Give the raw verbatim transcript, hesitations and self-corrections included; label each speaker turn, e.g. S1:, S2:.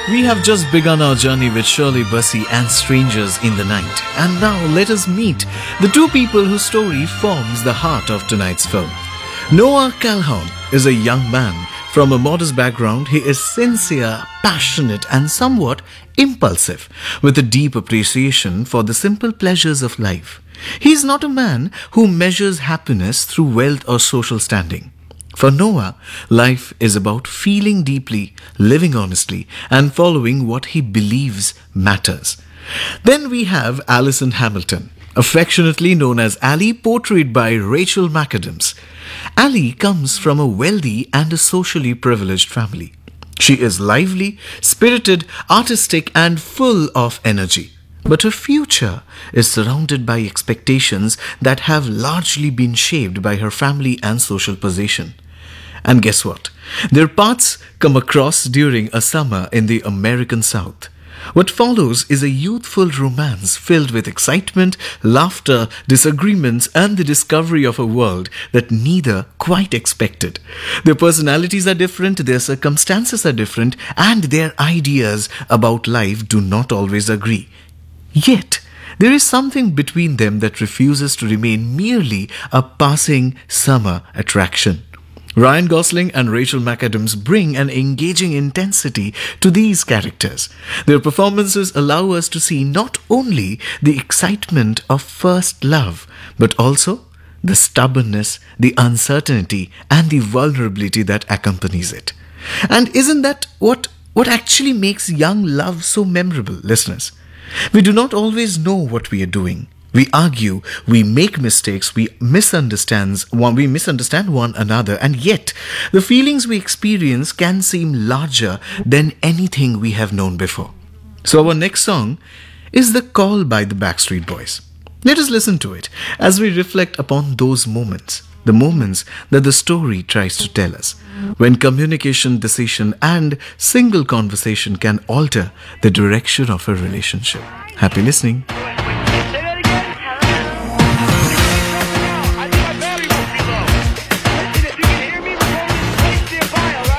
S1: We have just begun our journey with Shirley Bassey and Strangers in the Night. And now let us meet the two people whose story forms the heart of tonight's film. Noah Calhoun is a young man from a modest background. He is sincere, passionate and somewhat impulsive, with a deep appreciation for the simple pleasures of life. He is not a man who measures happiness through wealth or social standing. For Noah, life is about feeling deeply, living honestly, and following what he believes matters. Then we have Alison Hamilton, affectionately known as Ali, portrayed by Rachel McAdams. Ali comes from a wealthy and a socially privileged family. She is lively, spirited, artistic, and full of energy. But her future is surrounded by expectations that have largely been shaped by her family and social position. And guess what? Their paths come across during a summer in the American South. What follows is a youthful romance filled with excitement, laughter, disagreements, and the discovery of a world that neither quite expected. Their personalities are different, their circumstances are different, and their ideas about life do not always agree. Yet, there is something between them that refuses to remain merely a passing summer attraction. Ryan Gosling and Rachel McAdams bring an engaging intensity to these characters. Their performances allow us to see not only the excitement of first love, but also the stubbornness, the uncertainty, and the vulnerability that accompanies it. And isn't that what, what actually makes young love so memorable, listeners? We do not always know what we are doing. We argue, we make mistakes, we misunderstand one, we misunderstand one another, and yet the feelings we experience can seem larger than anything we have known before. So our next song is The Call by the Backstreet Boys. Let us listen to it as we reflect upon those moments, the moments that the story tries to tell us, when communication, decision, and single conversation can alter the direction of a relationship. Happy listening.